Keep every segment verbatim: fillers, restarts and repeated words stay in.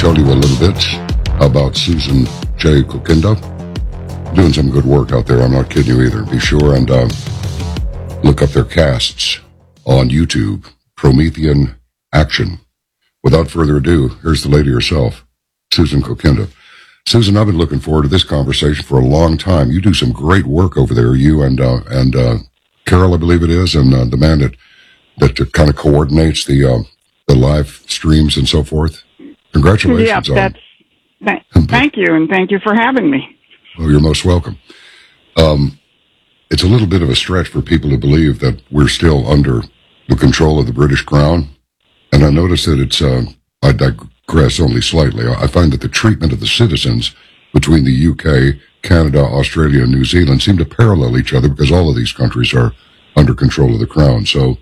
tell you a little bit about Susan J. Kokinda. Doing some good work out there. I'm not kidding you either. Be sure and uh, look up their casts on YouTube. Promethean Action. Without further ado, here's the lady herself, Susan Kokinda. Susan, I've been looking forward to this conversation for a long time. You do some great work over there, you and uh, and uh, Carol, I believe it is, and uh, the man that that uh, kind of coordinates the uh, the live streams and so forth. Congratulations. Yeah, that's, th- thank you, and thank you for having me. Well, you're most welcome. Um, it's a little bit of a stretch for people to believe that we're still under the control of the British Crown, and I notice that it's, uh, I digress only slightly, I find that the treatment of the citizens between the U K, Canada, Australia, and New Zealand seem to parallel each other because all of these countries are under control of the Crown. So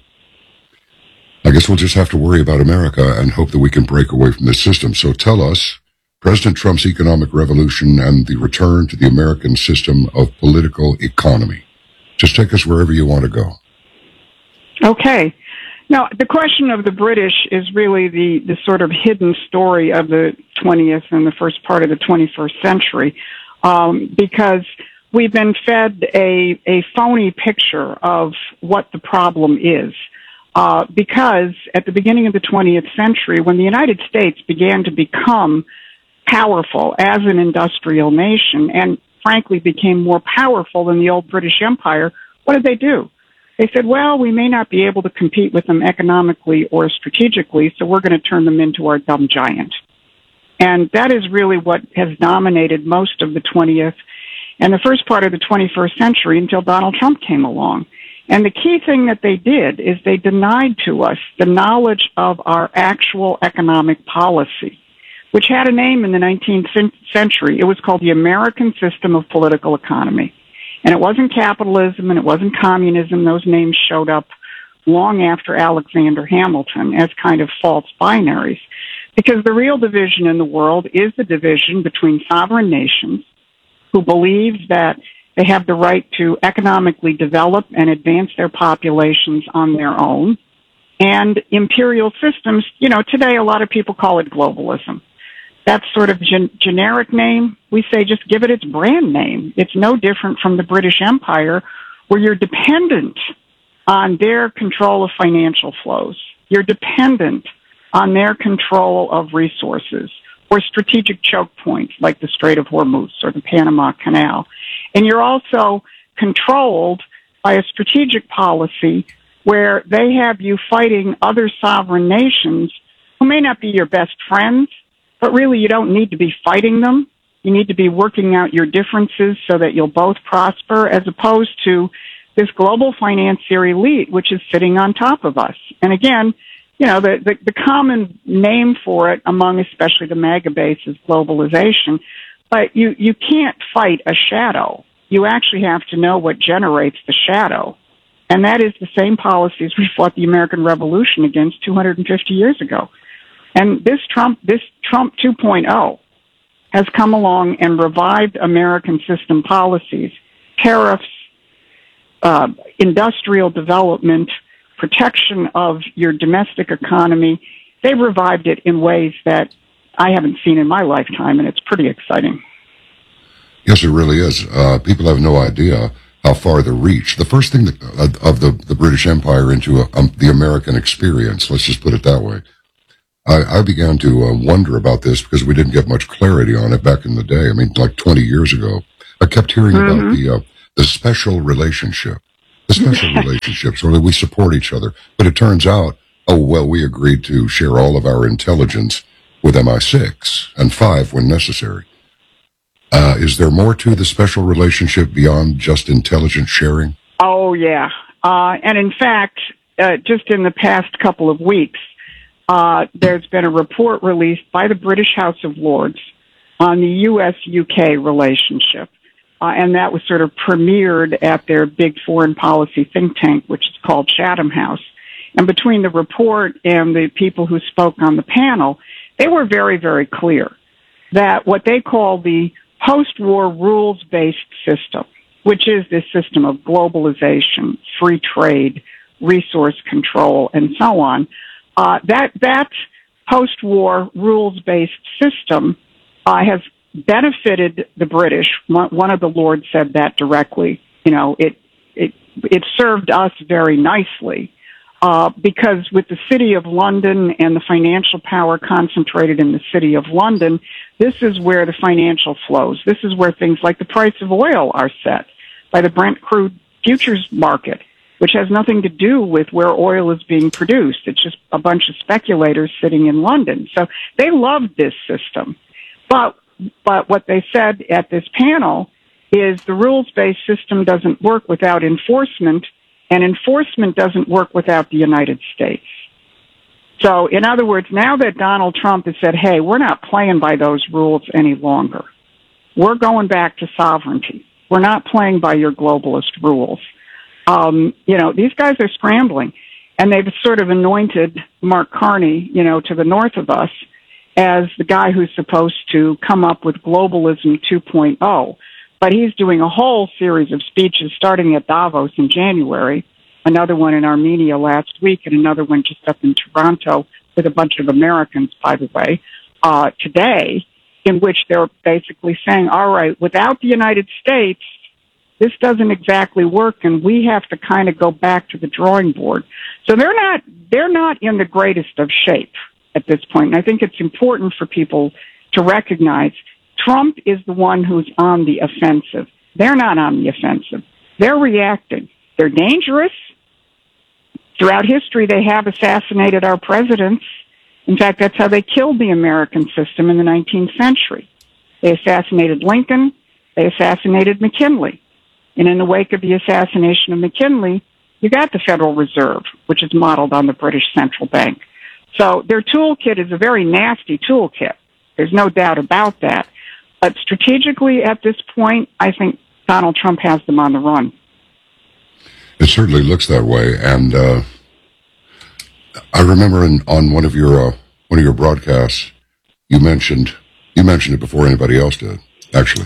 I guess we'll just have to worry about America and hope that we can break away from this system. So tell us, President Trump's economic revolution and the return to the American system of political economy. Just take us wherever you want to go. Okay. Now, the question of the British is really the, the sort of hidden story of the twentieth and the first part of the twenty-first century, um, because we've been fed a, a phony picture of what the problem is. Uh, because at the beginning of the twentieth century, when the United States began to become powerful as an industrial nation and frankly became more powerful than the old British Empire, what did they do? They said, well, we may not be able to compete with them economically or strategically, so we're going to turn them into our dumb giant. And that is really what has dominated most of the twentieth and the first part of the twenty-first century until Donald Trump came along. And the key thing that they did is they denied to us the knowledge of our actual economic policy, which had a name in the nineteenth century. It was called the American System of Political Economy. And it wasn't capitalism and it wasn't communism. Those names showed up long after Alexander Hamilton as kind of false binaries. Because the real division in the world is the division between sovereign nations who believe that they have the right to economically develop and advance their populations on their own, and imperial systems. You know, today a lot of people call it globalism. That sort of gen- generic name, we say just give it its brand name. It's no different from the British Empire, where you're dependent on their control of financial flows. You're dependent on their control of resources or strategic choke points like the Strait of Hormuz or the Panama Canal. And you're also controlled by a strategic policy where they have you fighting other sovereign nations who may not be your best friends, but really you don't need to be fighting them. You need to be working out your differences so that you'll both prosper, as opposed to this global financier elite, which is sitting on top of us. And again, you know, the, the, the common name for it among especially the MAGA base is globalization. But you, you can't fight a shadow. You actually have to know what generates the shadow. And that is the same policies we fought the American Revolution against two hundred fifty years ago. And this Trump, this Trump two point oh has come along and revived American system policies, tariffs, uh, industrial development, protection of your domestic economy. They've revived it in ways that I haven't seen in my lifetime, and it's pretty exciting. Yes, it really is. Uh, people have no idea how far the reach. The first thing that, uh, of the, the British Empire into a, um, the American experience, let's just put it that way. I, I began to uh, wonder about this because we didn't get much clarity on it back in the day. I mean, like twenty years ago, I kept hearing mm-hmm. about the uh, the special relationship, the special relationships where we support each other. But it turns out, oh, well, we agreed to share all of our intelligence with M I six and five when necessary. Uh, is there more to the special relationship beyond just intelligence sharing? Oh, yeah. Uh, and in fact, uh, just in the past couple of weeks, uh, there's been a report released by the British House of Lords on the U S U K relationship. Uh, and that was sort of premiered at their big foreign policy think tank, which is called Chatham House. And between the report and the people who spoke on the panel, they were very, very clear that what they call the post-war rules-based system, which is this system of globalization, free trade, resource control, and so on, uh, that that post-war rules-based system uh, has benefited the British. One of the lords said that directly. You know, it it it served us very nicely uh, because with the City of London and the financial power concentrated in the City of London, this is where the financial flows. This is where things like the price of oil are set by the Brent crude futures market, which has nothing to do with where oil is being produced. It's just a bunch of speculators sitting in London. So they loved this system. But but what they said at this panel is the rules-based system doesn't work without enforcement, and enforcement doesn't work without the United States. So, in other words, now that Donald Trump has said, hey, we're not playing by those rules any longer. We're going back to sovereignty. We're not playing by your globalist rules. Um, you know, these guys are scrambling, and they've sort of anointed Mark Carney, you know, to the north of us as the guy who's supposed to come up with globalism two point oh. But he's doing a whole series of speeches starting at Davos in January, another one in Armenia last week, and another one just up in Toronto with a bunch of Americans, by the way, uh, today, in which they're basically saying, all right, without the United States, this doesn't exactly work, and we have to kind of go back to the drawing board. So they're not they're not in the greatest of shape at this point. And I think it's important for people to recognize Trump is the one who's on the offensive. They're not on the offensive. They're reacting. They're dangerous. Throughout history, they have assassinated our presidents. In fact, that's how they killed the American system in the nineteenth century. They assassinated Lincoln. They assassinated McKinley. And in the wake of the assassination of McKinley, you got the Federal Reserve, which is modeled on the British Central Bank. So their toolkit is a very nasty toolkit. There's no doubt about that. But strategically, at this point, I think Donald Trump has them on the run. It certainly looks that way. And uh, I remember in, on one of your uh, one of your broadcasts, you mentioned you mentioned it before anybody else did, actually,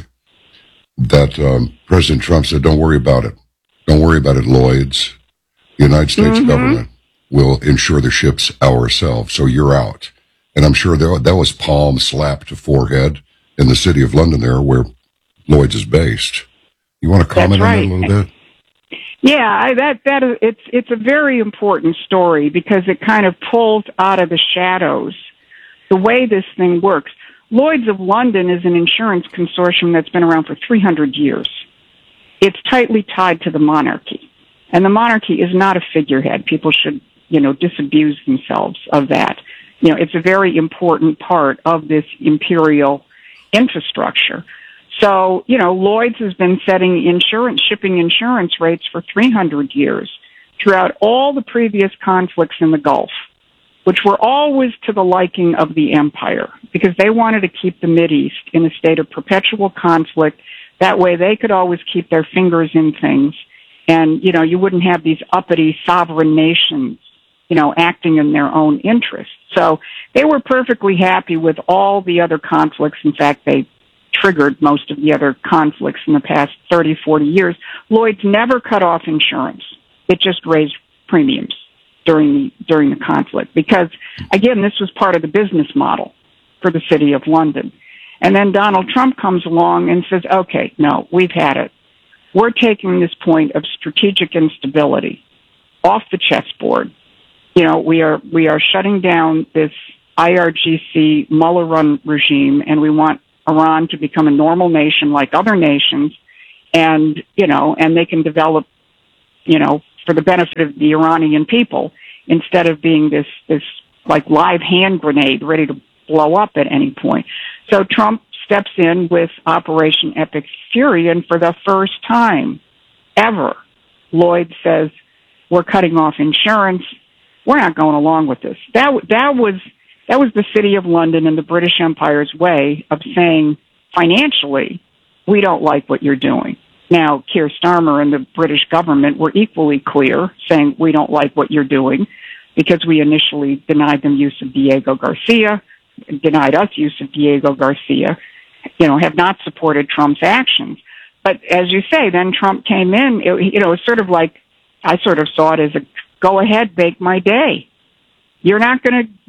that um, President Trump said, "Don't worry about it. Don't worry about it, Lloyd's. The United States mm-hmm. government will insure the ships ourselves, so you're out." And I'm sure there, that was palm slapped to forehead in the City of London there where Lloyd's is based. You want to comment right. on that a little bit? Yeah, I, that that is, it's it's a very important story because it kind of pulls out of the shadows the way this thing works. Lloyd's of London is an insurance consortium that's been around for three hundred years. It's tightly tied to the monarchy, and the monarchy is not a figurehead. People should, you know, disabuse themselves of that. You know, it's a very important part of this imperial infrastructure. So, you know, Lloyd's has been setting insurance, shipping insurance rates for three hundred years throughout all the previous conflicts in the Gulf, which were always to the liking of the empire because they wanted to keep the Mideast in a state of perpetual conflict. That way they could always keep their fingers in things. And, you know, you wouldn't have these uppity sovereign nations, you know, acting in their own interests. So they were perfectly happy with all the other conflicts. In fact, they triggered most of the other conflicts in the past thirty, forty years. Lloyd's never cut off insurance. It just raised premiums during the, during the conflict because, again, this was part of the business model for the City of London. And then Donald Trump comes along and says, okay, no, we've had it. We're taking this point of strategic instability off the chessboard. You know, we are we are shutting down this I R G C Mullah-run regime, and we want Iran to become a normal nation like other nations, and, you know, and they can develop, you know, for the benefit of the Iranian people instead of being this, this like live hand grenade ready to blow up at any point. So Trump steps in with Operation Epic Fury, and for the first time ever, Lloyd says, we're cutting off insurance. We're not going along with this. That that was that was the City of London and the British Empire's way of saying, financially, we don't like what you're doing. Now, Keir Starmer and the British government were equally clear, saying we don't like what you're doing because we initially denied them use of Diego Garcia, denied us use of Diego Garcia, you know, have not supported Trump's actions. But as you say, then Trump came in, it, you know, it's sort of like, I sort of saw it as a go ahead, bake my day. You're not going to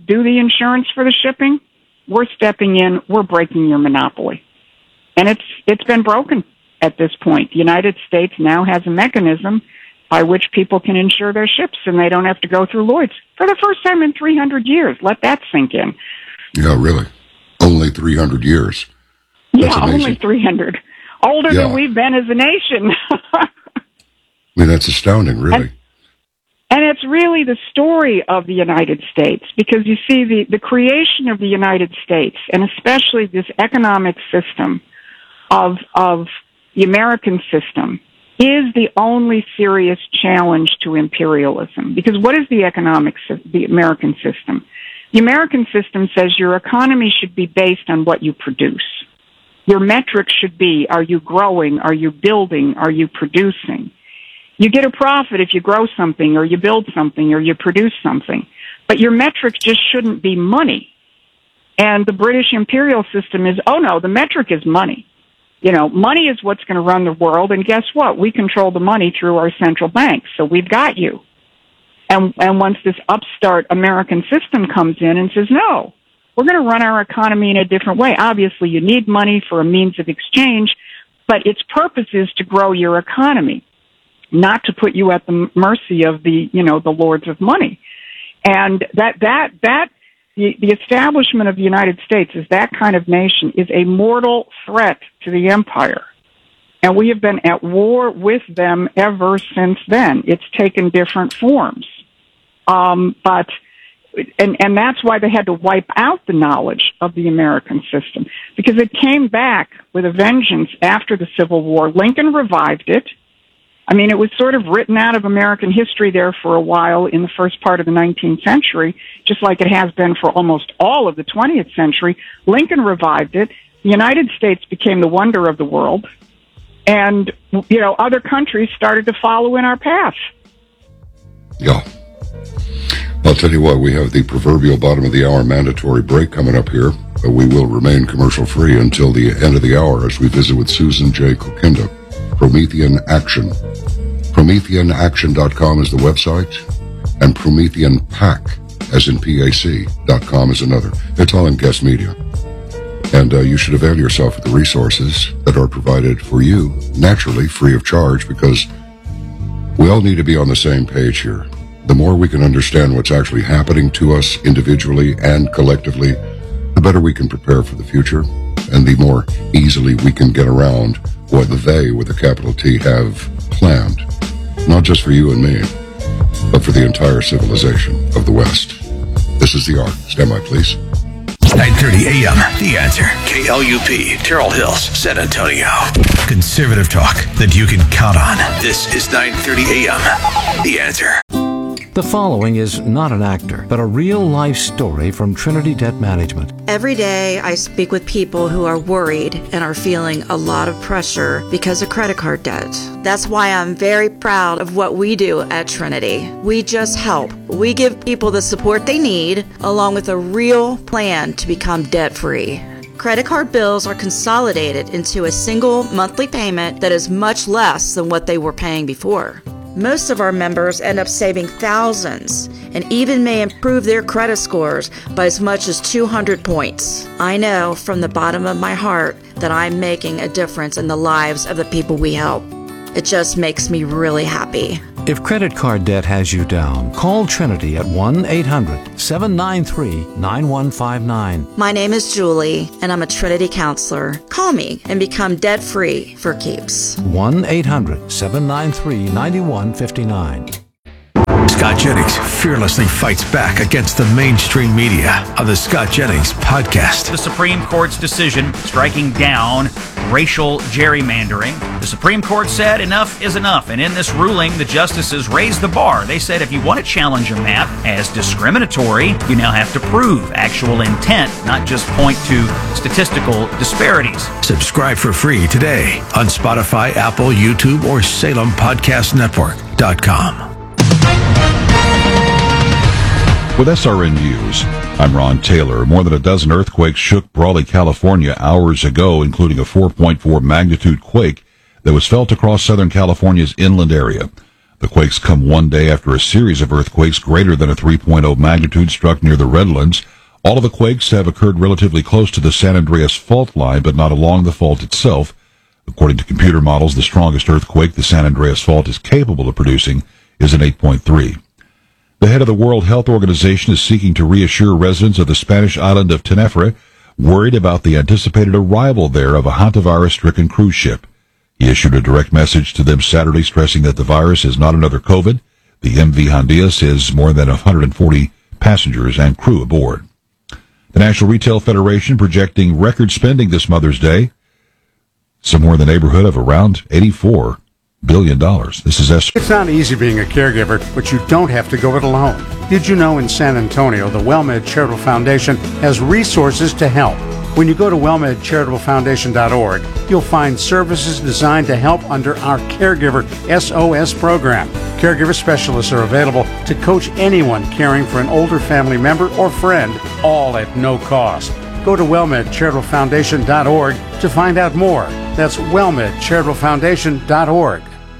do the insurance for the shipping, we're stepping in, we're breaking your monopoly. And it's it's been broken at this point. The United States now has a mechanism by which people can insure their ships, and they don't have to go through Lloyd's for the first time in three hundred years. Let that sink in. Yeah, really. Only three hundred years. That's yeah, amazing. only three hundred. Older yeah. than we've been as a nation. I mean, that's astounding, really. And, and it's really the story of the United States, because you see the, the creation of the United States, and especially this economic system of of the American system, is the only serious challenge to imperialism. Because what is the economic, the American system? The American system says your economy should be based on what you produce. Your metrics should be, are you growing? Are you building? Are you producing? You get a profit if you grow something, or you build something, or you produce something. But your metric just shouldn't be money. And the British imperial system is, oh no, the metric is money. You know, money is what's going to run the world, and guess what? We control the money through our central banks, so we've got you. And, and once this upstart American system comes in and says, no, we're going to run our economy in a different way. Obviously, you need money for a means of exchange, but its purpose is to grow your economy, not to put you at the mercy of the, you know, the lords of money. And that, that, that, the, the establishment of the United States as that kind of nation is a mortal threat to the empire. And we have been at war with them ever since then. It's taken different forms. Um, but, and, and that's why they had to wipe out the knowledge of the American system, because it came back with a vengeance after the Civil War. Lincoln revived it. I mean, it was sort of written out of American history there for a while in the first part of the nineteenth century, just like it has been for almost all of the twentieth century. Lincoln revived it. The United States became the wonder of the world. And, you know, other countries started to follow in our path. Yeah. I'll tell you what, we have the proverbial bottom of the hour mandatory break coming up here. But we will remain commercial free until the end of the hour as we visit with Susan J. Kokinda, Promethean Action. Promethean Action dot com is the website, and Promethean Pac, as in P A C, dot com is another. It's all in guest media. And uh, you should avail yourself of the resources that are provided for you, naturally, free of charge, because we all need to be on the same page here. The more we can understand what's actually happening to us individually and collectively, the better we can prepare for the future, and the more easily we can get around what they, with a capital T, have planned. Not just for you and me, but for the entire civilization of the West. This is The Arc. Stand by, please. nine thirty a.m. The Answer. K L U P, Terrell Hills, San Antonio. Conservative talk that you can count on. This is nine thirty a.m. The Answer. The following is not an actor, but a real-life story from Trinity Debt Management. Every day I speak with people who are worried and are feeling a lot of pressure because of credit card debt. That's why I'm very proud of what we do at Trinity. We just help. We give people the support they need, along with a real plan to become debt-free. Credit card bills are consolidated into a single monthly payment that is much less than what they were paying before. Most of our members end up saving thousands and even may improve their credit scores by as much as two hundred points. I know from the bottom of my heart that I'm making a difference in the lives of the people we help. It just makes me really happy. If credit card debt has you down, call Trinity at one eight hundred seven nine three nine one five nine. My name is Julie, and I'm a Trinity counselor. Call me and become debt-free for keeps. one eight hundred seven nine three nine one five nine. Scott Jennings fearlessly fights back against the mainstream media on the Scott Jennings Podcast. The Supreme Court's decision striking down racial gerrymandering. The Supreme Court said enough is enough, and in this ruling, the justices raised the bar. They said if you want to challenge a map as discriminatory, you now have to prove actual intent, not just point to statistical disparities. Subscribe for free today on Spotify, Apple, YouTube, or Salem Podcast Network dot com. With S R N News, I'm Ron Taylor. More than a dozen earthquakes shook Brawley, California hours ago, including a four point four magnitude quake that was felt across Southern California's inland area. The quakes come one day after a series of earthquakes greater than a three point oh magnitude struck near the Redlands. All of the quakes have occurred relatively close to the San Andreas fault line, but not along the fault itself. According to computer models, the strongest earthquake the San Andreas fault is capable of producing is an eight point three. The head of the World Health Organization is seeking to reassure residents of the Spanish island of Tenerife worried about the anticipated arrival there of a hantavirus-stricken cruise ship. He issued a direct message to them Saturday stressing that the virus is not another COVID. The M V Hondias has more than one hundred forty passengers and crew aboard. The National Retail Federation projecting record spending this Mother's Day, somewhere in the neighborhood of around eighty-four billion dollars. This is Esther. It's not easy being a caregiver, but you don't have to go it alone. Did you know in San Antonio, the WellMed Charitable Foundation has resources to help? When you go to well med charitable foundation dot org, you'll find services designed to help under our Caregiver S O S program. Caregiver specialists are available to coach anyone caring for an older family member or friend, all at no cost. Go to well med charitable foundation dot org to find out more. That's well med charitable foundation dot org.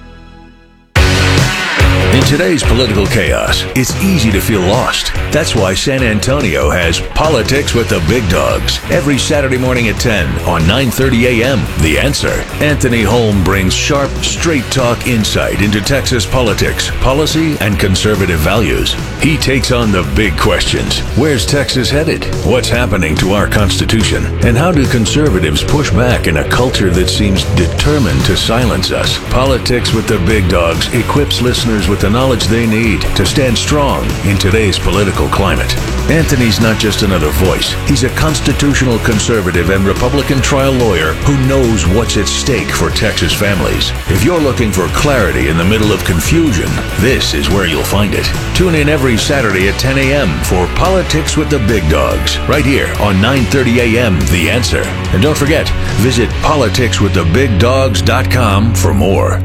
In today's political chaos, it's easy to feel lost. That's why San Antonio has Politics with the Big Dogs every Saturday morning at ten on nine thirty a.m. The Answer. Anthony Holm brings sharp, straight-talk insight into Texas politics, policy, and conservative values. He takes on the big questions. Where's Texas headed? What's happening to our Constitution? And how do conservatives push back in a culture that seems determined to silence us? Politics with the Big Dogs equips listeners with the knowledge they need to stand strong in today's political climate. Anthony's not just another voice. He's a constitutional conservative and Republican trial lawyer who knows what's at stake for Texas families. If you're looking for clarity in the middle of confusion, this is where you'll find it. Tune in every Saturday at ten a.m. for Politics with the Big Dogs, right here on nine thirty a.m. The Answer. And don't forget, visit politics with the big dogs dot com for more.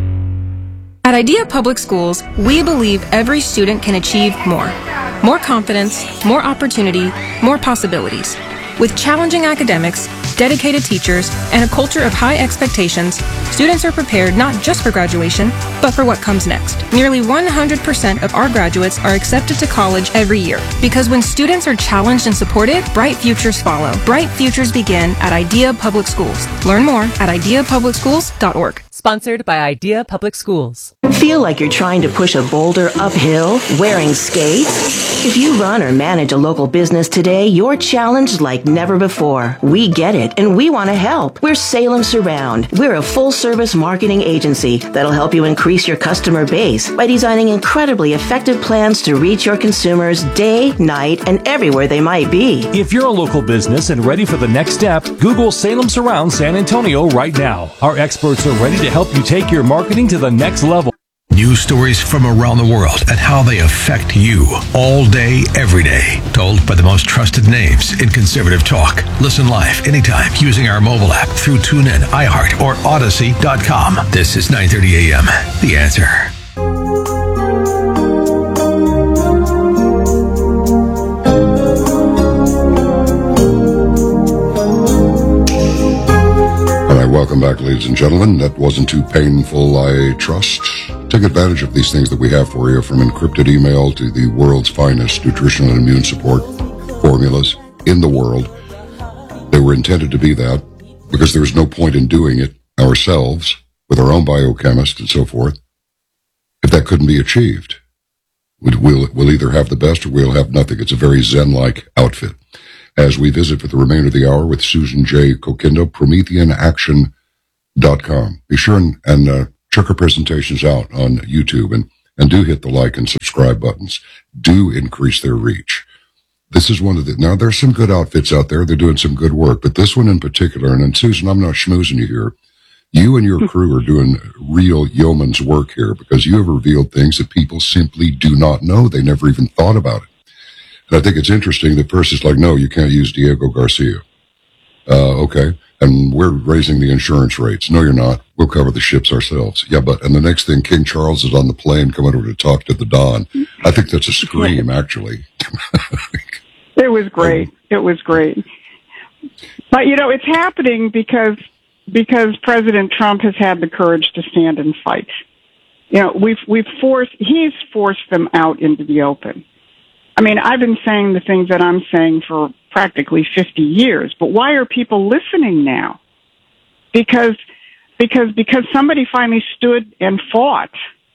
At Idea Public Schools, we believe every student can achieve more. More confidence, more opportunity, more possibilities. With challenging academics, dedicated teachers, and a culture of high expectations, students are prepared not just for graduation, but for what comes next. Nearly one hundred percent of our graduates are accepted to college every year. Because when students are challenged and supported, bright futures follow. Bright futures begin at Idea Public Schools. Learn more at idea public schools dot org. Sponsored by Idea Public Schools. Feel like you're trying to push a boulder uphill wearing skates? If you run or manage a local business today, you're challenged like never before. We get it, and we want to help. We're Salem Surround. We're a full-service marketing agency that'll help you increase your customer base by designing incredibly effective plans to reach your consumers day, night, and everywhere they might be. If you're a local business and ready for the next step, Google Salem Surround San Antonio right now. Our experts are ready to help you take your marketing to the next level. News stories from around the world and how they affect you all day, every day. Told by the most trusted names in conservative talk. Listen live anytime using our mobile app through TuneIn, iHeart, or Odyssey dot com. This is nine thirty a.m. The Answer. Welcome back, ladies and gentlemen. That wasn't too painful, I trust. Take advantage of these things that we have for you, from encrypted email to the world's finest nutritional and immune support formulas in the world. They were intended to be that because there's no point in doing it ourselves with our own biochemist and so forth if that couldn't be achieved. We'll, we'll either have the best or we'll have nothing. It's a very Zen-like outfit. As we visit for the remainder of the hour with Susan J. Kokindo, Promethean Action dot com. Be sure and, and uh, check her presentations out on YouTube, and, and do hit the like and subscribe buttons. Do increase their reach. This is one of the, now there's some good outfits out there. They're doing some good work, but this one in particular, and then Susan, I'm not schmoozing you here. You and your crew are doing real yeoman's work here, because you have revealed things that people simply do not know. They never even thought about it. And I think it's interesting that first it's like, no, you can't use Diego Garcia. Uh, okay. And we're raising the insurance rates. No, you're not. We'll cover the ships ourselves. Yeah, but, and the next thing, King Charles is on the plane coming over to talk to the Don. I think that's a scream, actually. It was great. It was great. But, you know, it's happening because, because President Trump has had the courage to stand and fight. You know, we've we've forced he's forced them out into the open. I mean, I've been saying the things that I'm saying for practically fifty years, but why are people listening now? Because because because somebody finally stood and fought,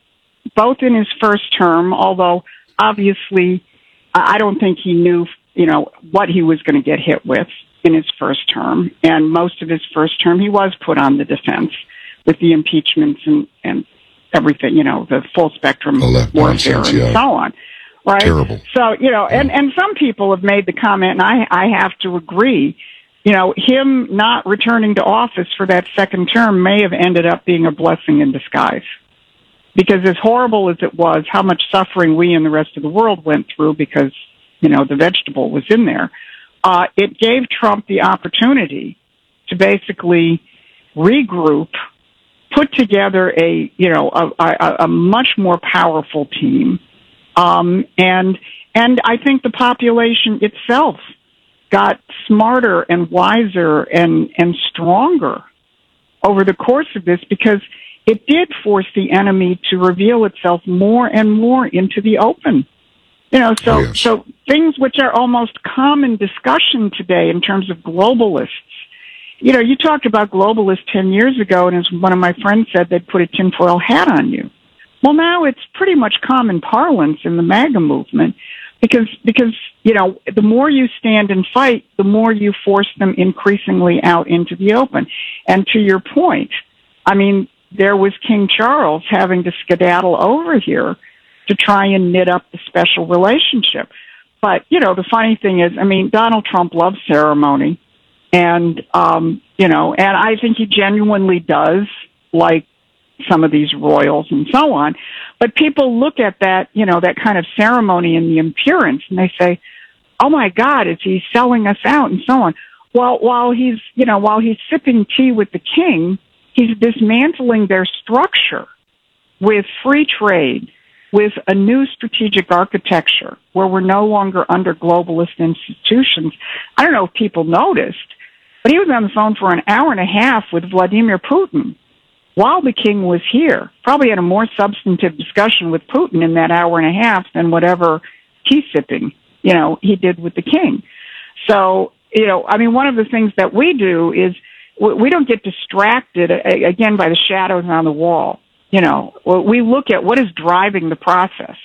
both in his first term, although obviously I don't think he knew, you know, what he was going to get hit with in his first term, and most of his first term he was put on the defense with the impeachments and, and everything, you know, the full spectrum warfare nonsense, and yeah. so on. Right? Terrible. So, you know, and, and some people have made the comment, and I, I have to agree, you know, him not returning to office for that second term may have ended up being a blessing in disguise. Because as horrible as it was, how much suffering we and the rest of the world went through because, you know, the vegetable was in there, uh, it gave Trump the opportunity to basically regroup, put together a, you know, a, a, a much more powerful team. Um, and, and I think the population itself got smarter and wiser and, and stronger over the course of this because it did force the enemy to reveal itself more and more into the open. You know, so, Oh, yes. so things which are almost common discussion today in terms of globalists. You know, you talked about globalists ten years ago, and as one of my friends said, they'd put a tinfoil hat on you. Well, now it's pretty much common parlance in the MAGA movement because, because, you know, the more you stand and fight, the more you force them increasingly out into the open. And to your point, I mean, there was King Charles having to skedaddle over here to try and knit up the special relationship. But, you know, the funny thing is, I mean, Donald Trump loves ceremony. And, um, you know, and I think he genuinely does like some of these royals and so on. But people look at that, you know, that kind of ceremony and the appearance, and they say, oh, my God, is he selling us out and so on. Well, while he's, you know, while he's sipping tea with the king, he's dismantling their structure with free trade, with a new strategic architecture where we're no longer under globalist institutions. I don't know if people noticed, but he was on the phone for an hour and a half with Vladimir Putin while the king was here. Probably had a more substantive discussion with Putin in that hour and a half than whatever tea sipping, you know, he did with the king. So, you know, I mean, one of the things that we do is we don't get distracted, again, by the shadows on the wall. You know, we look at what is driving the process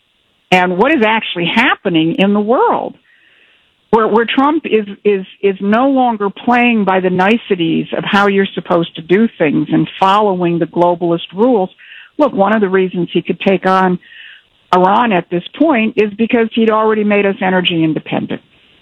and what is actually happening in the world. Where, where Trump is, is, is no longer playing by the niceties of how you're supposed to do things and following the globalist rules. Look, one of the reasons he could take on Iran at this point is because he'd already made us energy independent.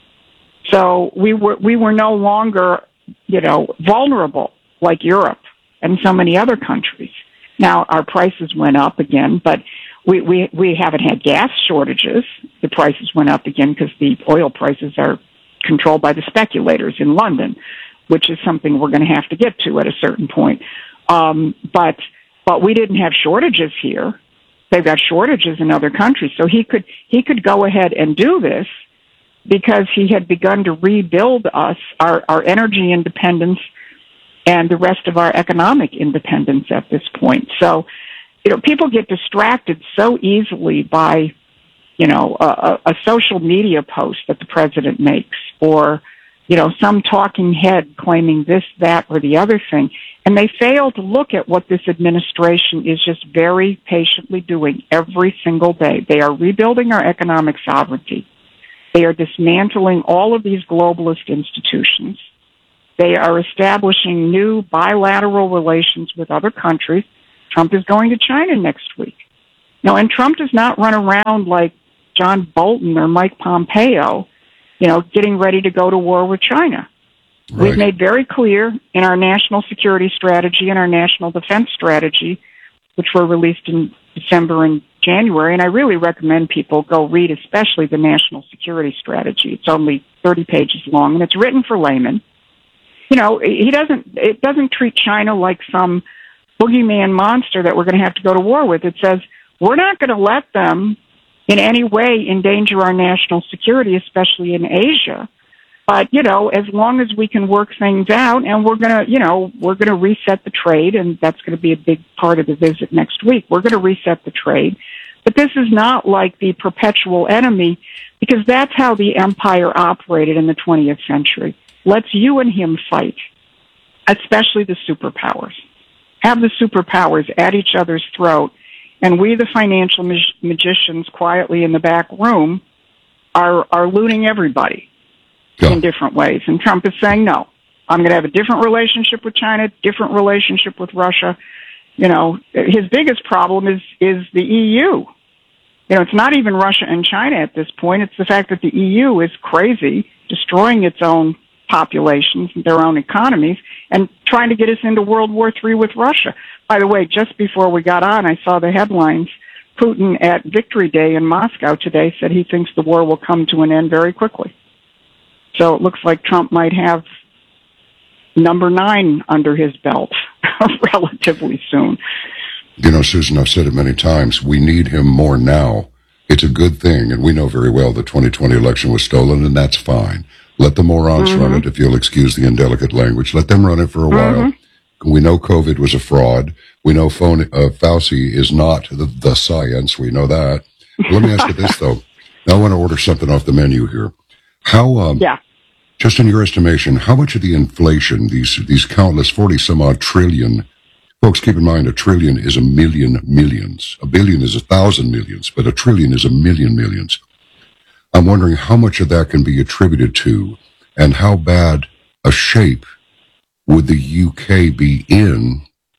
So we were, we were no longer, you know, vulnerable like Europe and so many other countries. Now, our prices went up again, but we, we, we haven't had gas shortages. The prices went up again because the oil prices are controlled by the speculators in London, which is something we're going to have to get to at a certain point. Um, but, but we didn't have shortages here. They've got shortages in other countries. So he could, he could go ahead and do this because he had begun to rebuild us, our, our energy independence, and the rest of our economic independence at this point. So, you know, people get distracted so easily by, you know, a, a social media post that the president makes or, you know, some talking head claiming this, that, or the other thing. And they fail to look at what this administration is just very patiently doing every single day. They are rebuilding our economic sovereignty. They are dismantling all of these globalist institutions. They are establishing new bilateral relations with other countries. Trump is going to China next week. Now, and Trump does not run around like John Bolton or Mike Pompeo, you know, getting ready to go to war with China. Right. We've made very clear in our national security strategy and our national defense strategy, which were released in December and January, and I really recommend people go read especially the national security strategy. It's only thirty pages long, and it's written for laymen. You know, he doesn't, it doesn't treat China like some boogeyman monster that we're going to have to go to war with. It says, we're not going to let them in any way endanger our national security, especially in Asia. But, you know, as long as we can work things out, and we're going to, you know, we're going to reset the trade, and that's going to be a big part of the visit next week. We're going to reset the trade. But this is not like the perpetual enemy, because that's how the empire operated in the twentieth century. Let's you and him fight, especially the superpowers. Have the superpowers at each other's throat, and we, the financial mag- magicians quietly in the back room, are, are looting everybody yeah. in different ways. And Trump is saying, no, I'm going to have a different relationship with China, different relationship with Russia. You know, his biggest problem is, is the E U. You know, it's not even Russia and China at this point. It's the fact that the E U is crazy, destroying its own populations, their own economies, and trying to get us into World War Three with Russia. By the way, just before we got on, I saw the headlines. Putin at Victory Day in Moscow today said he thinks the war will come to an end very quickly. So it looks like Trump might have number nine under his belt relatively soon. You know, Susan, I've said it many times, we need him more now. It's a good thing, and we know very well the twenty twenty election was stolen, and that's fine. Let the morons mm-hmm. run it, if you'll excuse the indelicate language. Let them run it for a mm-hmm. while. We know COVID was a fraud. We know phone, uh, Fauci is not the, the science. We know that. Let me ask you this, though. I want to order something off the menu here. How, um, yeah. just in your estimation, how much of the inflation, these these countless forty-some-odd trillion, folks, keep in mind, a trillion is a million millions. A billion is a thousand millions, but a trillion is a million millions. I'm wondering how much of that can be attributed to, and how bad a shape would the U K be in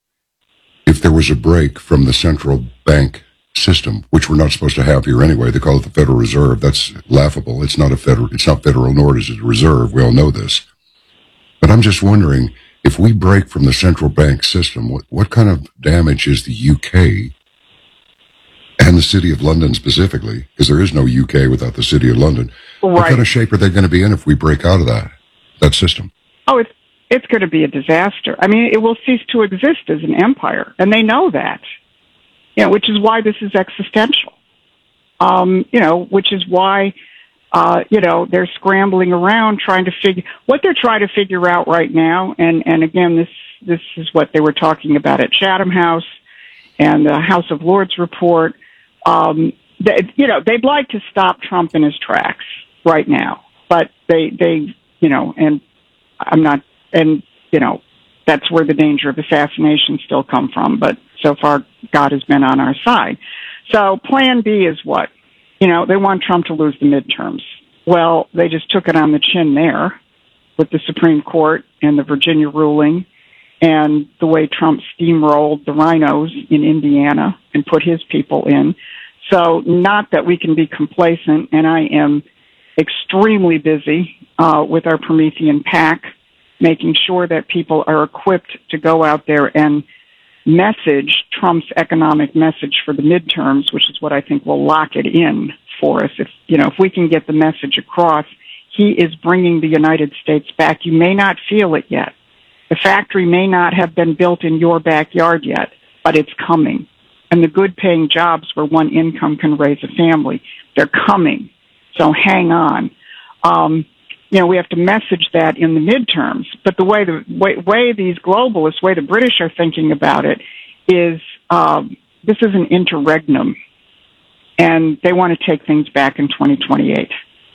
if there was a break from the central bank system, which we're not supposed to have here anyway. They call it the Federal Reserve. That's laughable. It's not a federal, it's not federal, nor is it a reserve. We all know this. But I'm just wondering, if we break from the central bank system, what, what kind of damage is the U K and the City of London specifically, because there is no U K without the City of London. Right. What kind of shape are they going to be in if we break out of that, that system? Oh, it's, it's going to be a disaster. I mean, it will cease to exist as an empire, and they know that. You know, which is why this is existential. Um, you know, which is why, uh, you know, they're scrambling around trying to figure, what they're trying to figure out right now, and, and again, this, this is what they were talking about at Chatham House and the House of Lords report. Um, they, you know, they'd like to stop Trump in his tracks right now, but they, they, you know, and I'm not, and, you know, that's where the danger of assassination still come from, but so far God has been on our side. So plan B is what? You know, they want Trump to lose the midterms. Well, they just took it on the chin there with the Supreme Court and the Virginia ruling and the way Trump steamrolled the rhinos in Indiana and put his people in. So not that we can be complacent, and I am extremely busy uh, with our Promethean PAC, making sure that people are equipped to go out there and message Trump's economic message for the midterms, which is what I think will lock it in for us. If, you know, if we can get the message across, he is bringing the United States back. You may not feel it yet. The factory may not have been built in your backyard yet, but it's coming. And the good paying jobs where one income can raise a family, they're coming. So hang on. Um, You know, we have to message that in the midterms. But the way the way, way these globalists, way the British are thinking about it, is um, this is an interregnum, and they want to take things back in twenty twenty-eight.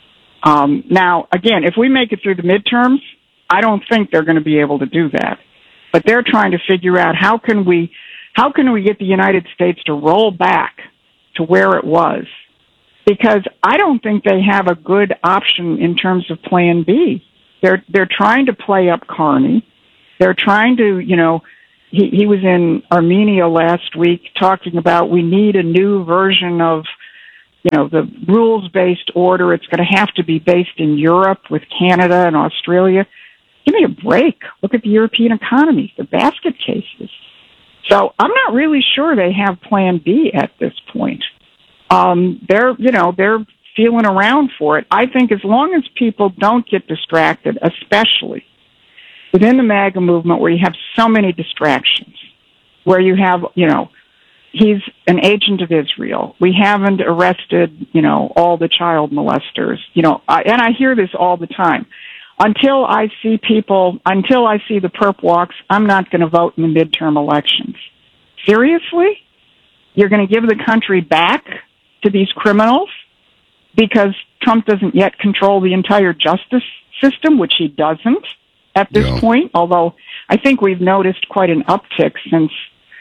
Um, now, again, if we make it through the midterms, I don't think they're going to be able to do that. But they're trying to figure out how can we how can we get the United States to roll back to where it was. Because I don't think they have a good option in terms of plan B. They're, they're trying to play up Carney. They're trying to, you know, he, he was in Armenia last week talking about we need a new version of, you know, the rules-based order. It's going to have to be based in Europe with Canada and Australia. Give me a break. Look at the European economy, the basket cases. So I'm not really sure they have plan B at this point. Um, they're, you know, they're feeling around for it. I think as long as people don't get distracted, especially within the MAGA movement where you have so many distractions, where you have, you know, he's an agent of Israel. We haven't arrested, you know, all the child molesters, you know, I, and I hear this all the time. until I see people, until I see the perp walks, I'm not going to vote in the midterm elections. Seriously? You're going to give the country back to these criminals because Trump doesn't yet control the entire justice system, which he doesn't at this yeah. point, although I think we've noticed quite an uptick since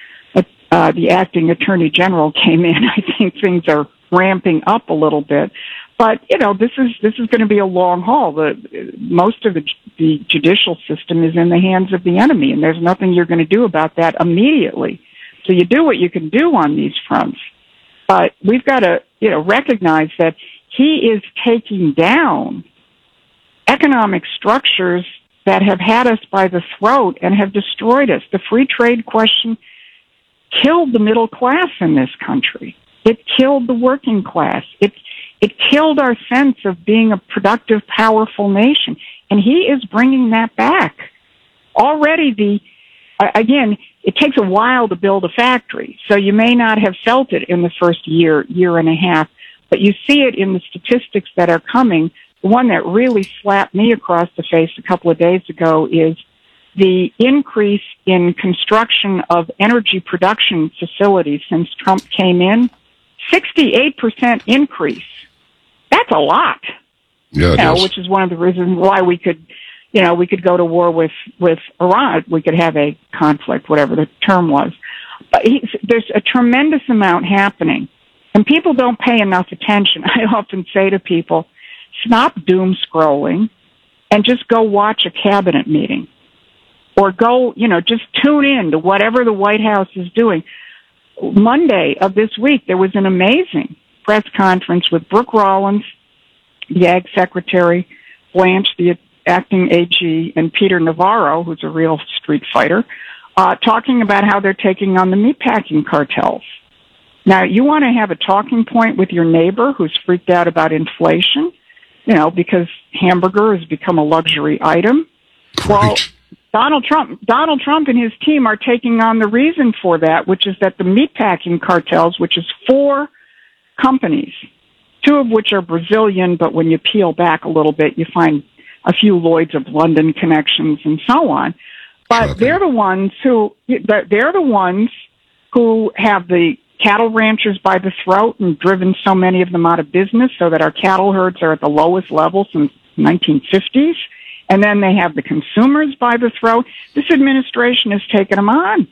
uh, the acting attorney general came in. I think things are ramping up a little bit. But, you know, this is this is going to be a long haul. The, most of the, the judicial system is in the hands of the enemy, and there's nothing you're going to do about that immediately. So you do what you can do on these fronts. But we've got to, you know, recognize that he is taking down economic structures that have had us by the throat and have destroyed us. The free trade question killed the middle class in this country. It killed the working class. It It killed our sense of being a productive, powerful nation. And he is bringing that back. Already the, again, it takes a while to build a factory. So you may not have felt it in the first year, year and a half, but you see it in the statistics that are coming. The one that really slapped me across the face a couple of days ago is the increase in construction of energy production facilities since Trump came in. sixty-eight percent increase. That's a lot. Yeah, you it know, is. which is one of the reasons why we could, you know, we could go to war with, with Iran. We could have a conflict, whatever the term was. But he, there's a tremendous amount happening, and people don't pay enough attention. I often say to people, stop doom scrolling and just go watch a cabinet meeting. Or go, you know, just tune in to whatever the White House is doing. Monday of this week, there was an amazing press conference with Brooke Rollins, the Ag Secretary, Blanche, the acting A G, and Peter Navarro, who's a real street fighter, uh, talking about how they're taking on the meatpacking cartels. Now, you want to have a talking point with your neighbor who's freaked out about inflation, you know, because hamburger has become a luxury item. Well, Donald Trump, Donald Trump and his team are taking on the reason for that, which is that the meatpacking cartels, which is four companies, two of which are Brazilian, but when you peel back a little bit, you find a few Lloyds of London connections and so on. But okay. they're the ones who, they're the ones who have the cattle ranchers by the throat and driven so many of them out of business so that our cattle herds are at the lowest level since the nineteen fifties. And then they have the consumers by the throat. This administration has taken them on.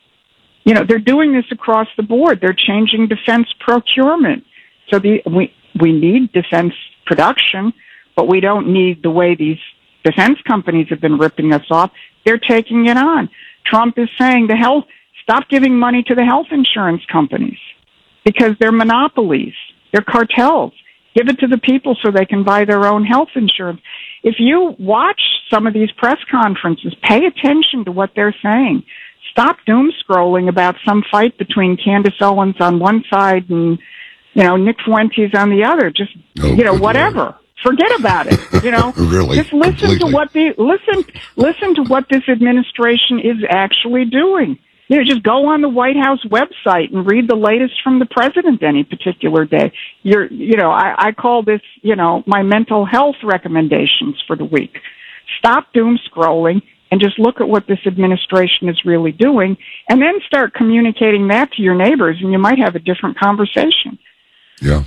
You know, they're doing this across the board. They're changing defense procurement. So the, we, we need defense production, but we don't need the way these defense companies have been ripping us off. They're taking it on. Trump is saying the health, stop giving money to the health insurance companies because they're monopolies. They're cartels. Give it to the people so they can buy their own health insurance. If you watch some of these press conferences, pay attention to what they're saying. Stop doom scrolling about some fight between Candace Owens on one side and, you know, Nick Fuentes on the other. Just, oh, you know, whatever. Lord. Forget about it. You know, really, just listen completely. to what the listen listen to what this administration is actually doing. You know, just go on the White House website and read the latest from the president any particular day. You're, you know, I, I call this, you know, my mental health recommendations for the week. Stop doom scrolling and just look at what this administration is really doing, and then start communicating that to your neighbors, and you might have a different conversation. Yeah.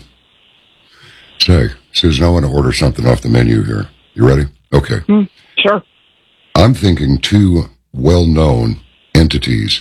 Say, Susan, I want to order something off the menu here. You ready? Okay. Mm, sure. I'm thinking two well-known entities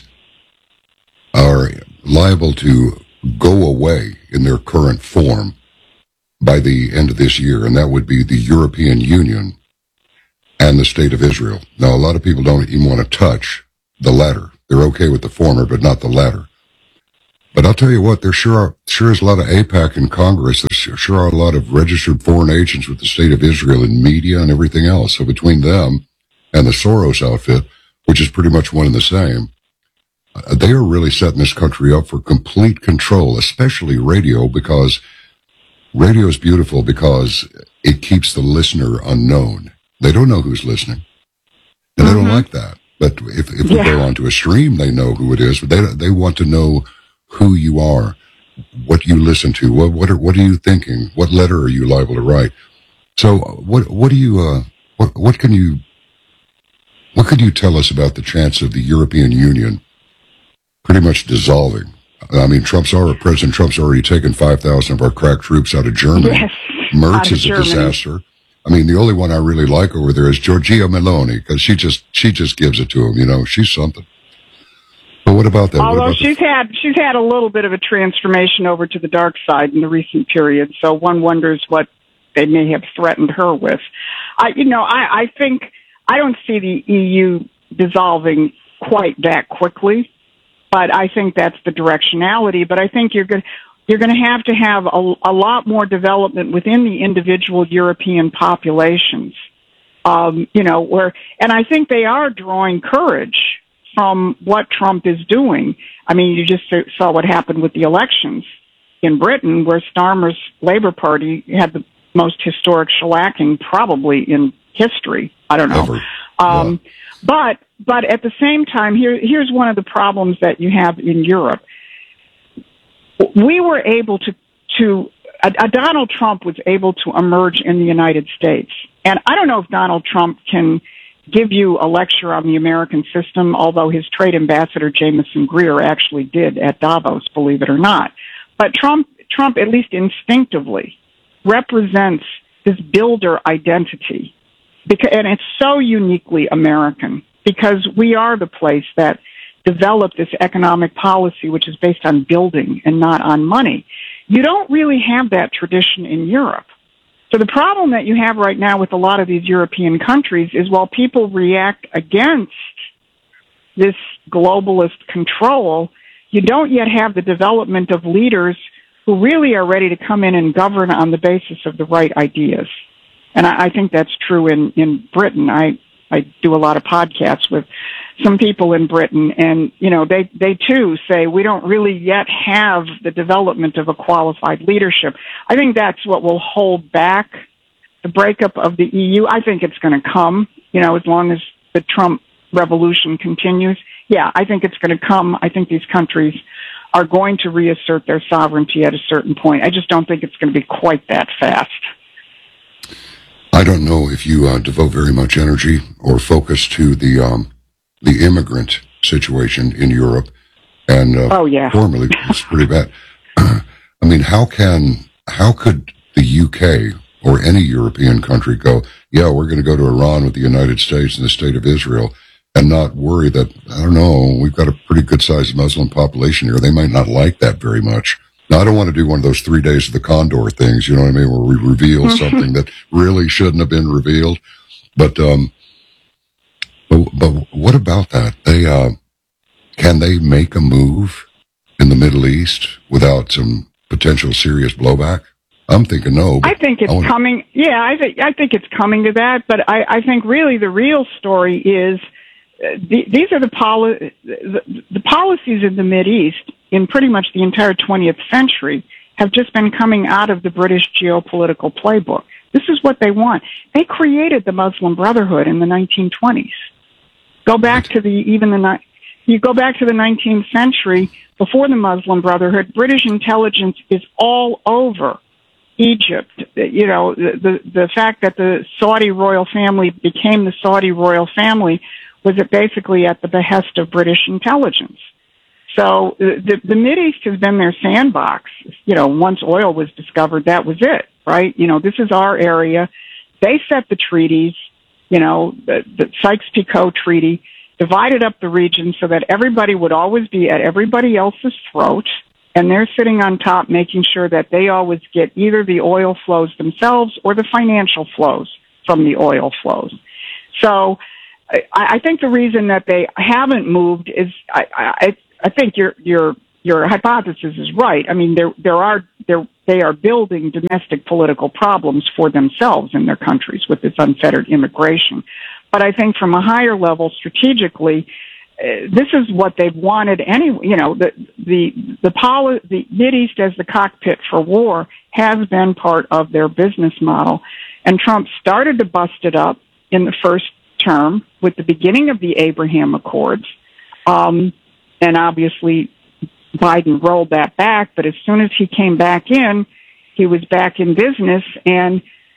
are liable to go away in their current form by the end of this year, and that would be the European Union and the State of Israel. Now, a lot of people don't even want to touch the latter. They're okay with the former, but not the latter. But I'll tell you what, there sure are, sure is a lot of AIPAC in Congress. There sure are a lot of registered foreign agents with the State of Israel in media and everything else. So between them and the Soros outfit, which is pretty much one and the same, uh, they are really setting this country up for complete control, especially radio, because radio is beautiful because it keeps the listener unknown. They don't know who's listening, and mm-hmm. they don't like that. But if, if we yeah. go onto a stream, they know who it is, but they they want to know who you are, what you listen to, what what are, what are you thinking, what letter are you liable to write. So what what do you uh, what, what can you what can you tell us about the chance of the European Union pretty much dissolving? I mean, Trump's already, President Trump's already taken five thousand of our crack troops out of Germany. Yes, Merz is a Germany. disaster. I mean, the only one I really like over there is Giorgia Meloni, because she just she just gives it to him. You know, she's something. But what about that? Although about she's the, had she's had a little bit of a transformation over to the dark side in the recent period, so one wonders what they may have threatened her with. I, you know, I, I think I don't see the E U dissolving quite that quickly, but I think that's the directionality. But I think you're going you're going to have to have a, a lot more development within the individual European populations. Um, you know, where, and I think they are drawing courage from what Trump is doing. I mean, you just saw what happened with the elections in Britain, where Starmer's Labour Party had the most historic shellacking probably in history. I don't know. Ever. Um, Yeah. But but at the same time, here here's one of the problems that you have in Europe. We were able to to uh, Donald Trump was able to emerge in the United States, and I don't know if Donald Trump can give you a lecture on the American system, although his trade ambassador Jameson Greer actually did at Davos, believe it or not. But Trump Trump at least instinctively represents this builder identity. Because, and it's so uniquely American because we are the place that developed this economic policy, which is based on building and not on money. You don't really have that tradition in Europe. So the problem that you have right now with a lot of these European countries is while people react against this globalist control, you don't yet have the development of leaders who really are ready to come in and govern on the basis of the right ideas. And I, I think that's true in, in Britain. I, I do a lot of podcasts with some people in Britain, and, you know, they, they too say we don't really yet have the development of a qualified leadership. I think that's what will hold back the breakup of the E U. I think it's going to come, you know, as long as the Trump revolution continues. Yeah, I think it's going to come. I think these countries are going to reassert their sovereignty at a certain point. I just don't think it's going to be quite that fast. I don't know if you uh, devote very much energy or focus to the um, the immigrant situation in Europe, and uh, oh yeah, formerly it's pretty bad. I mean, how can how could the U K or any European country go, yeah, we're going to go to Iran with the United States and the State of Israel, and not worry that, I don't know, we've got a pretty good sized Muslim population here. They might not like that very much. Now, I don't want to do one of those three days of the Condor things, you know what I mean, where we reveal something that really shouldn't have been revealed. But, um, but, but what about that? They, uh, can they make a move in the Middle East without some potential serious blowback? I'm thinking no. I think it's wanna... coming. Yeah, I think, I think it's coming to that. But I, I think really the real story is uh, the, these are the, poli- the, the policies in the Mideast in pretty much the entire twentieth century have just been coming out of the British geopolitical playbook. This is what they want. They created the Muslim Brotherhood in the nineteen twenties. Go back to the, even the, you go back to the nineteenth century, before the Muslim Brotherhood, British intelligence is all over Egypt. You know, the, the, the fact that the Saudi royal family became the Saudi royal family was it basically at the behest of British intelligence. So the, the Mideast has been their sandbox. You know, once oil was discovered, that was it, right? You know, this is our area. They set the treaties, you know, the, the Sykes-Picot Treaty, divided up the region so that everybody would always be at everybody else's throat, and they're sitting on top making sure that they always get either the oil flows themselves or the financial flows from the oil flows. So I, I think the reason that they haven't moved is I, I I think your your your hypothesis is right. I mean, there there are there they are building domestic political problems for themselves in their countries with this unfettered immigration. But I think from a higher level, strategically, uh, this is what they've wanted anyway. You know, the the the, poli- the Mideast as the cockpit for war has been part of their business model, and Trump started to bust it up in the first term with the beginning of the Abraham Accords. Um, And obviously, Biden rolled that back. But as soon as he came back in, he was back in business. And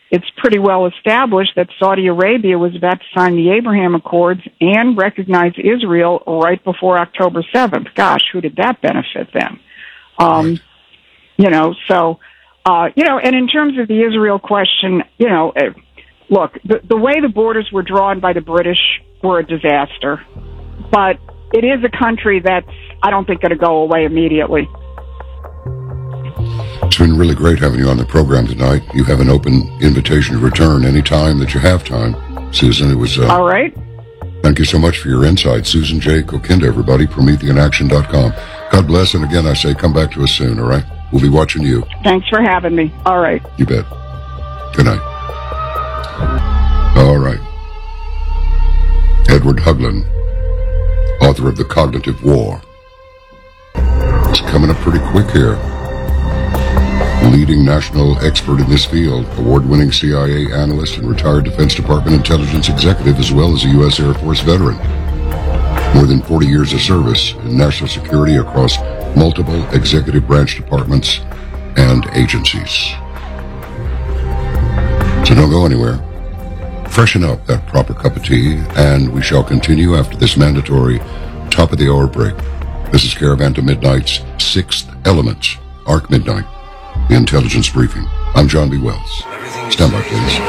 it's pretty well established that Saudi Arabia was about to sign the Abraham Accords and recognize Israel right before October seventh. Gosh, who did that benefit them? Um, you know, so, uh, you know, and in terms of the Israel question, you know, uh, look, the, the way the borders were drawn by the British were a disaster. But it is a country that's, I don't think, going to go away immediately. It's been really great having you on the program tonight. You have an open invitation to return anytime that you have time, Susan. It was uh, all right. Thank you so much for your insight. Susan J. Kokinda, everybody, Promethean Action dot com. God bless, and again, I say come back to us soon, all right? We'll be watching you. Thanks for having me. All right. You bet. Good night. All right. Edward Huglin, author of The Cognitive War. It's coming up pretty quick here. Leading national expert in this field, award-winning C I A analyst and retired Defense Department intelligence executive, as well as a U S Air Force veteran. More than forty years of service in national security across multiple executive branch departments and agencies. So don't go anywhere. Freshen up that proper cup of tea, and we shall continue after this mandatory top-of-the-hour break. This is Caravan to Midnight's Sixth Elements, Arc Midnight, the Intelligence Briefing. I'm John B. Wells. Stand by, please.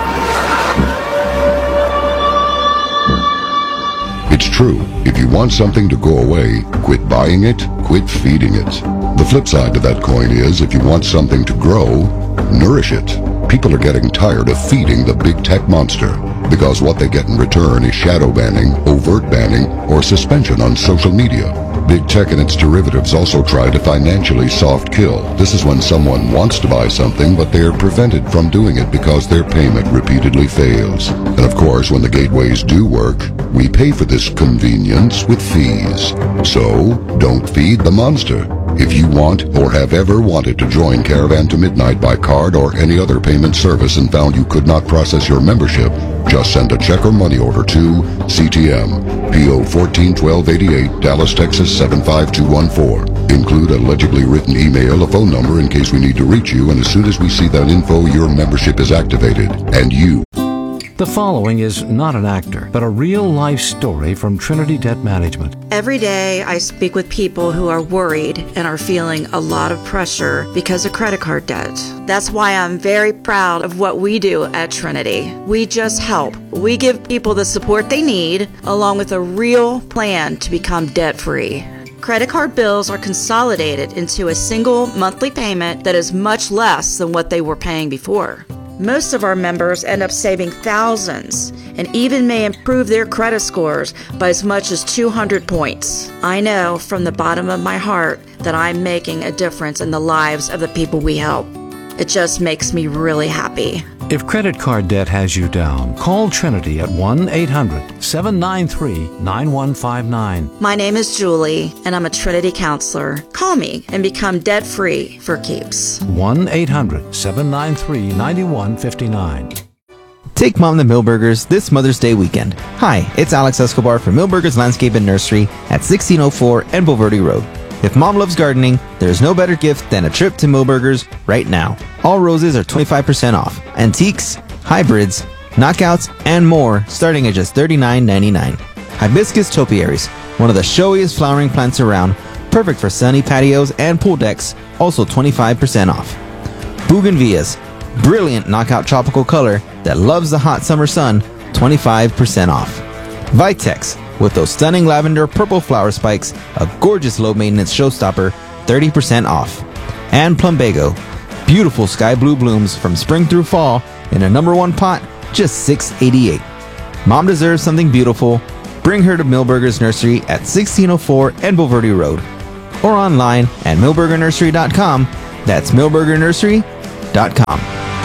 It's true. If you want something to go away, quit buying it, quit feeding it. The flip side to that coin is, if you want something to grow, nourish it. People are getting tired of feeding the big tech monster, because what they get in return is shadow banning, overt banning, or suspension on social media. Big tech and its derivatives also try to financially soft kill. This is when someone wants to buy something, but they are prevented from doing it because their payment repeatedly fails. And of course, when the gateways do work, we pay for this convenience with fees. So, don't feed the monster. If you want or have ever wanted to join Caravan to Midnight by card or any other payment service and found you could not process your membership, just send a check or money order to C T M, P O fourteen twelve eighty-eight, Dallas, Texas seven five two one four. Include a legibly written email, a phone number in case we need to reach you, and as soon as we see that info, your membership is activated, and you... The following is not an actor, but a real-life story from Trinity Debt Management. Every day I speak with people who are worried and are feeling a lot of pressure because of credit card debt. That's why I'm very proud of what we do at Trinity. We just help. We give people the support they need, along with a real plan to become debt-free. Credit card bills are consolidated into a single monthly payment that is much less than what they were paying before. Most of our members end up saving thousands and even may improve their credit scores by as much as two hundred points. I know from the bottom of my heart that I'm making a difference in the lives of the people we help. It just makes me really happy. If credit card debt has you down, call Trinity at one eight hundred seven nine three nine one five nine. My name is Julie, and I'm a Trinity counselor. Call me and become debt-free for keeps. one eight hundred seven nine three nine one five nine. Take Mom to Millburgers this Mother's Day weekend. Hi, it's Alex Escobar from Millburgers Landscape and Nursery at sixteen oh four Envo Verde Road. If Mom loves gardening, there's no better gift than a trip to Millburgers right now. All roses are twenty-five percent off. Antiques, hybrids, knockouts, and more starting at just thirty-nine ninety-nine. Hibiscus topiaries, one of the showiest flowering plants around, perfect for sunny patios and pool decks, also twenty-five percent off. Bougainvilleas, brilliant knockout tropical color that loves the hot summer sun, twenty-five percent off. Vitex, with those stunning lavender purple flower spikes, a gorgeous low-maintenance showstopper, thirty percent off. And Plumbago, beautiful sky blue blooms from spring through fall in a number one pot, just six eighty-eight. Mom deserves something beautiful. Bring her to Millburgers Nursery at sixteen oh four Envo Verde Road, or online at millburger nursery dot com. That's millburger nursery dot com.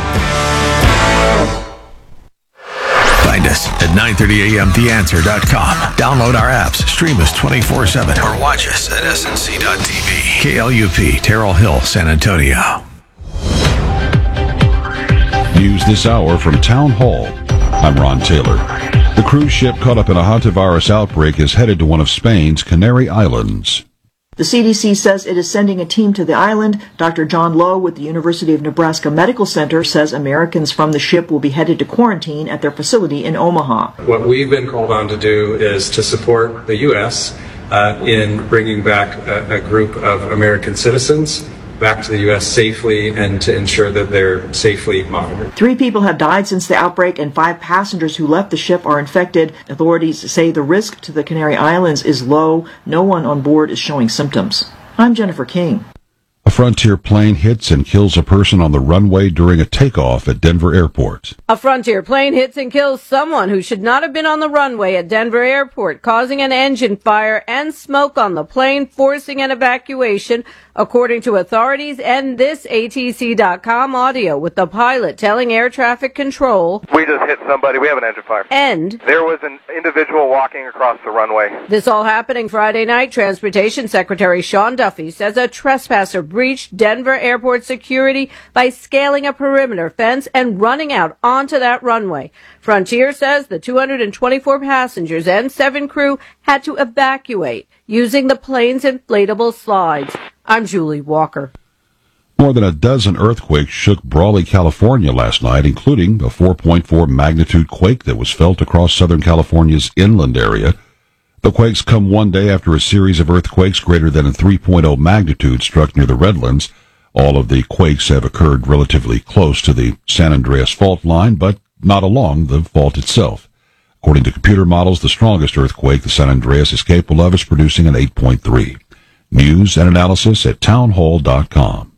Find us at nine thirty a m the answer dot com. Download our apps, stream us twenty-four seven, or watch us at S N C dot T V. K L U P, Terrell Hill, San Antonio. News this hour from Town Hall. I'm Ron Taylor. The cruise ship caught up in a hantavirus outbreak is headed to one of Spain's Canary Islands. The C D C says it is sending a team to the island. Doctor John Lowe with the University of Nebraska Medical Center says Americans from the ship will be headed to quarantine at their facility in Omaha. What we've been called on to do is to support the U S uh, in bringing back a, a group of American citizens back to the U S safely and to ensure that they're safely monitored. Three people have died since the outbreak and five passengers who left the ship are infected. Authorities say the risk to the Canary Islands is low. No one on board is showing symptoms. I'm Jennifer King. A Frontier plane hits and kills a person on the runway during a takeoff at Denver Airport. A Frontier plane hits and kills someone who should not have been on the runway at Denver Airport, causing an engine fire and smoke on the plane, forcing an evacuation, according to authorities and this A T C dot com audio, with the pilot telling air traffic control, "We just hit somebody. We have an engine fire." And there was an individual walking across the runway. This all happening Friday night. Transportation Secretary Sean Duffy says a trespasser breached Denver Airport security by scaling a perimeter fence and running out onto that runway. Frontier says the two hundred twenty-four passengers and seven crew had to evacuate using the plane's inflatable slides. I'm Julie Walker. More than a dozen earthquakes shook Brawley, California last night, including a four point four magnitude quake that was felt across Southern California's inland area. The quakes come one day after a series of earthquakes greater than a three point oh magnitude struck near the Redlands. All of the quakes have occurred relatively close to the San Andreas fault line, but not along the fault itself. According to computer models, the strongest earthquake the San Andreas is capable of is producing an eight point three. News and analysis at townhall dot com.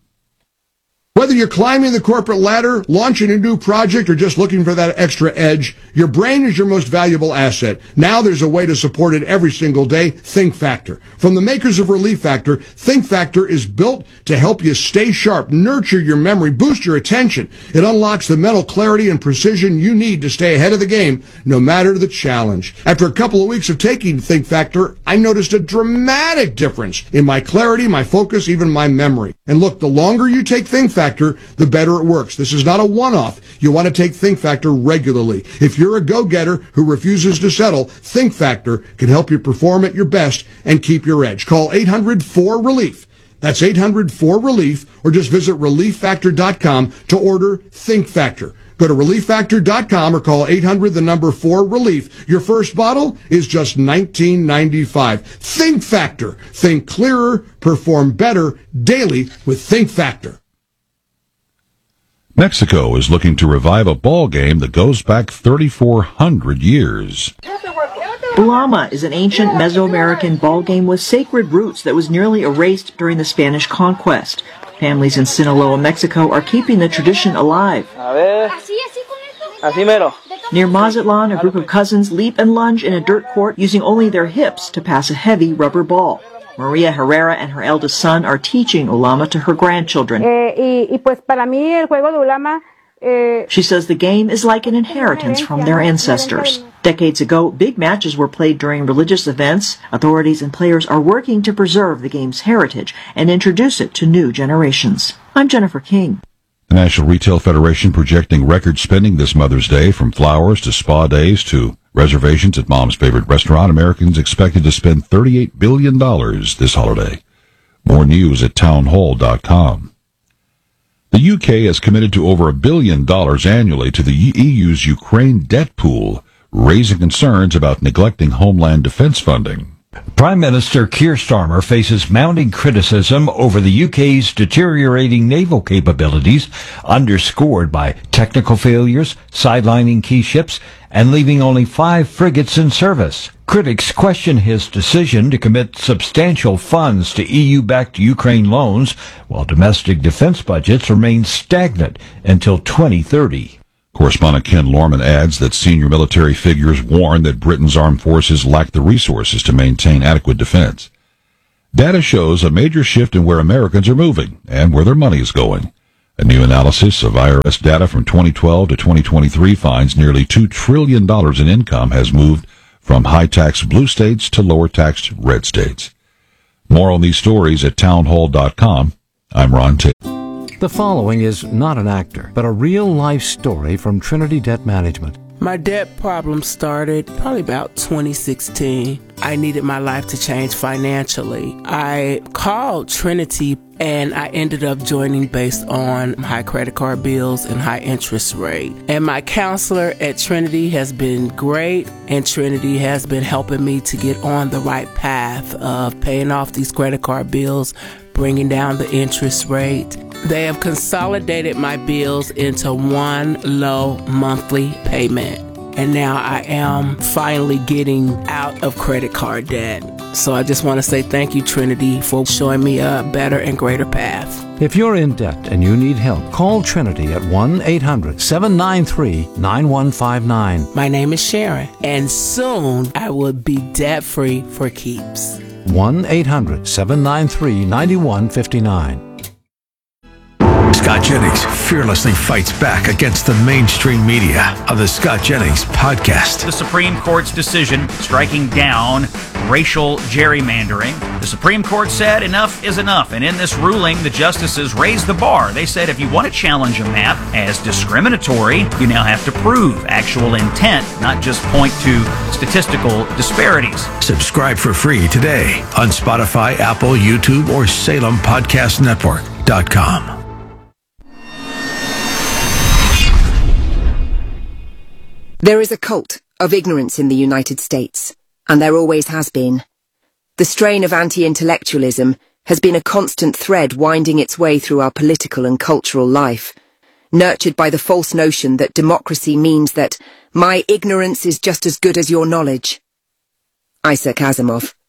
Whether you're climbing the corporate ladder, launching a new project, or just looking for that extra edge, your brain is your most valuable asset. Now there's a way to support it every single day, Think Factor. From the makers of Relief Factor, Think Factor is built to help you stay sharp, nurture your memory, boost your attention. It unlocks the mental clarity and precision you need to stay ahead of the game, no matter the challenge. After a couple of weeks of taking Think Factor, I noticed a dramatic difference in my clarity, my focus, even my memory. And look, the longer you take Think Factor, Factor, the better it works. This is not a one-off. You want to take Think Factor regularly. If you're a go-getter who refuses to settle, Think Factor can help you perform at your best and keep your edge. Call eight hundred four relief. That's eight hundred four relief, or just visit relief factor dot com to order Think Factor. Go to relief factor dot com or call eight hundred the number four relief. Your first bottle is just nineteen ninety-five. Think Factor. Think clearer, perform better daily with Think Factor. Mexico is looking to revive a ball game that goes back thirty-four hundred years. Bulama is an ancient Mesoamerican ball game with sacred roots that was nearly erased during the Spanish conquest. Families in Sinaloa, Mexico are keeping the tradition alive. Near Mazatlan, a group of cousins leap and lunge in a dirt court using only their hips to pass a heavy rubber ball. Maria Herrera and her eldest son are teaching Ulama to her grandchildren. She says the game is like an inheritance from their ancestors. Decades ago, big matches were played during religious events. Authorities and players are working to preserve the game's heritage and introduce it to new generations. I'm Jennifer King. The National Retail Federation projecting record spending this Mother's Day, from flowers to spa days to reservations at Mom's favorite restaurant. Americans expected to spend thirty-eight billion dollars this holiday. More news at townhall dot com. The U K has committed to over a billion dollars annually to the E U's Ukraine debt pool, raising concerns about neglecting homeland defense funding. Prime Minister Keir Starmer faces mounting criticism over the U K's deteriorating naval capabilities, underscored by technical failures, sidelining key ships, and leaving only five frigates in service. Critics question his decision to commit substantial funds to E U-backed Ukraine loans, while domestic defense budgets remain stagnant until twenty thirty. Correspondent Ken Lorman adds that senior military figures warn that Britain's armed forces lack the resources to maintain adequate defense. Data shows a major shift in where Americans are moving and where their money is going. A new analysis of I R S data from twenty twelve to twenty twenty-three finds nearly two trillion dollars in income has moved from high-tax blue states to lower-taxed red states. More on these stories at townhall dot com. I'm Ron Tate. The following is not an actor, but a real-life story from Trinity Debt Management. My debt problem started probably about twenty sixteen. I needed my life to change financially. I called Trinity and I ended up joining based on high credit card bills and high interest rate. And my counselor at Trinity has been great, and Trinity has been helping me to get on the right path of paying off these credit card bills, bringing down the interest rate. They have consolidated my bills into one low monthly payment. And now I am finally getting out of credit card debt. So I just want to say thank you, Trinity, for showing me a better and greater path. If you're in debt and you need help, call Trinity at one eight hundred seven nine three nine one five nine. My name is Sharon, and soon I will be debt-free for keeps. one eight hundred seven nine three nine one five nine. Scott Jennings fearlessly fights back against the mainstream media on the Scott Jennings Podcast. The Supreme Court's decision striking down racial gerrymandering. The Supreme Court said enough is enough, and in this ruling, the justices raised the bar. They said if you want to challenge a map as discriminatory, you now have to prove actual intent, not just point to statistical disparities. Subscribe for free today on Spotify, Apple, YouTube, or Salem Podcast Network dot com. There is a cult of ignorance in the United States, and there always has been. The strain of anti-intellectualism has been a constant thread winding its way through our political and cultural life, nurtured by the false notion that democracy means that my ignorance is just as good as your knowledge. Isaac Asimov.